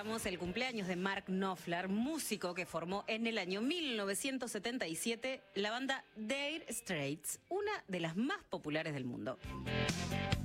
celebramos el cumpleaños de Mark Knopfler, músico que formó en el año 1977 la banda Dire Straits, una de las más populares del mundo.